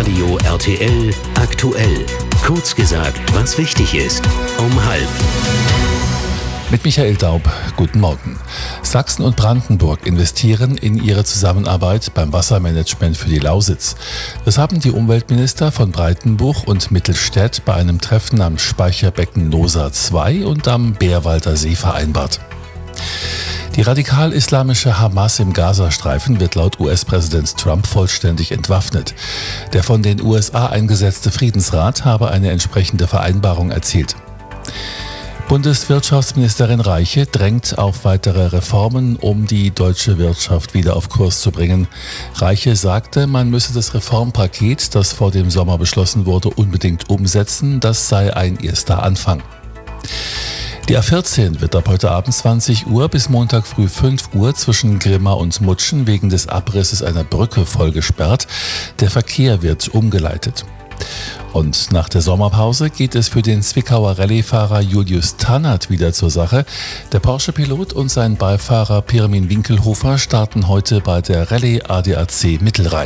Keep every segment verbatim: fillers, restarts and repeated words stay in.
Radio R T L aktuell. Kurz gesagt, was wichtig ist. Um halb. Mit Michael Daub, guten Morgen. Sachsen und Brandenburg investieren in ihre Zusammenarbeit beim Wassermanagement für die Lausitz. Das haben die Umweltminister von Breitenbuch und Mittelstädt bei einem Treffen am Speicherbecken Nosa zwei und am Bärwalder See vereinbart. Die radikal-islamische Hamas im Gazastreifen wird laut U S-Präsident Trump vollständig entwaffnet. Der von den U S A eingesetzte Friedensrat habe eine entsprechende Vereinbarung erzielt. Bundeswirtschaftsministerin Reiche drängt auf weitere Reformen, um die deutsche Wirtschaft wieder auf Kurs zu bringen. Reiche sagte, man müsse das Reformpaket, das vor dem Sommer beschlossen wurde, unbedingt umsetzen. Das sei ein erster Anfang. Die A vierzehn wird ab heute Abend zwanzig Uhr bis Montag früh fünf Uhr zwischen Grimma und Mutschen wegen des Abrisses einer Brücke voll gesperrt. Der Verkehr wird umgeleitet. Und nach der Sommerpause geht es für den Zwickauer Rallye-Fahrer Julius Tannert wieder zur Sache. Der Porsche-Pilot und sein Beifahrer Pirmin Winkelhofer starten heute bei der Rallye A D A C Mittelrhein.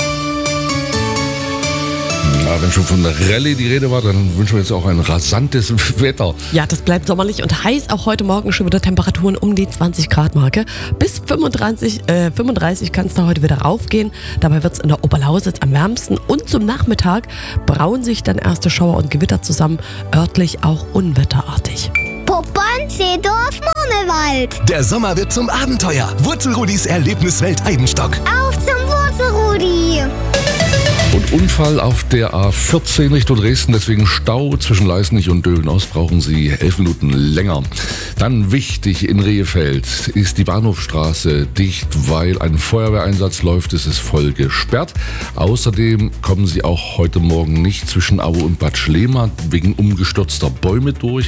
Ja, wenn schon von der Rallye die Rede war, dann wünschen wir jetzt auch ein rasantes Wetter. Ja, das bleibt sommerlich und heiß. Auch heute Morgen schon wieder Temperaturen um die zwanzig Grad Marke. Bis fünfunddreißig, äh, fünfunddreißig kann es da heute wieder raufgehen. Dabei wird es in der Oberlausitz am wärmsten. Und zum Nachmittag brauen sich dann erste Schauer und Gewitter zusammen. Örtlich auch unwetterartig. Poppern, Seedorf, Murmelwald. Der Sommer wird zum Abenteuer. Wurzelrudis Erlebniswelt Eibenstock. Auf zum Wurzelrudi. Und Unfall auf der A vierzehn Richtung Dresden, deswegen Stau zwischen Leißnich und Döbenaus brauchen Sie elf Minuten länger. Dann wichtig, in Rehfeld ist die Bahnhofstraße dicht, weil ein Feuerwehreinsatz läuft, es ist voll gesperrt. Außerdem kommen Sie auch heute Morgen nicht zwischen Aue und Bad Schlema wegen umgestürzter Bäume durch.